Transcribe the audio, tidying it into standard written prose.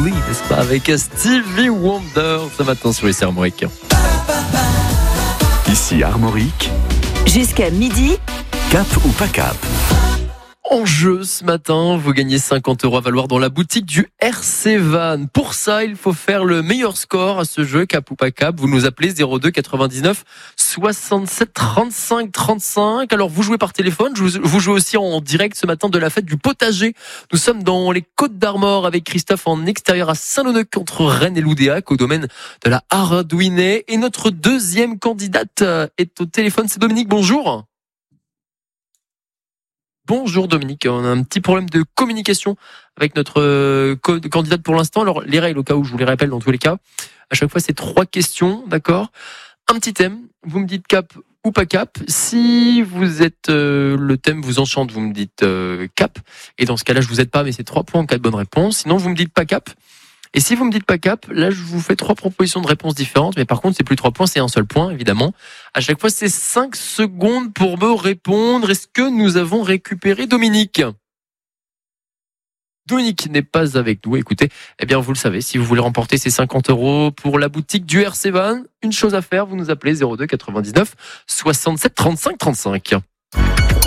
Julie, n'est-ce pas, avec Stevie Wonder ce matin sur les Armoriques. Ici Armorique, Jusqu'à midi, cap ou pas cap? En jeu ce matin, vous gagnez 50 € à valoir dans la boutique du RC Van. Pour ça, il faut faire le meilleur score à ce jeu, cap ou pas cap. Vous nous appelez 02 99 67 35 35. Alors vous jouez par téléphone, vous jouez aussi en direct ce matin de la fête du potager. Nous sommes dans les Côtes d'Armor avec Christophe en extérieur à Saint-Lonnec entre Rennes et Loudéac au domaine de la Hardouinet. Et notre deuxième candidate est au téléphone, c'est Dominique. Bonjour. Bonjour Dominique, on a un petit problème de communication avec notre candidate pour l'instant. Alors les règles, au cas où je vous les rappelle dans tous les cas, à chaque fois c'est 3 questions, d'accord ? Un petit thème, vous me dites cap ou pas cap. Si vous êtes le thème vous enchante, vous me dites cap. Et dans ce cas-là, je vous aide pas, mais c'est 3 points en cas de bonne réponse. Sinon, vous me dites pas cap. Et si vous me dites pas cap, là, je vous fais 3 propositions de réponses différentes. Mais par contre, c'est plus 3 points, c'est un seul point, évidemment. À chaque fois, c'est 5 secondes pour me répondre. Est-ce que nous avons récupéré Dominique ? Dominique n'est pas avec nous. Écoutez, eh bien, vous le savez, si vous voulez remporter ces 50 € pour la boutique du RC Van, une chose à faire, vous nous appelez 02 99 67 35 35.